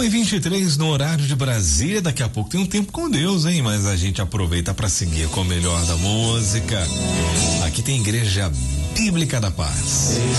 1h23 no horário de Brasília. Daqui a pouco tem um tempo com Deus, hein? Mas a gente aproveita para seguir com o melhor da música. Aqui tem Igreja Bíblica da Paz.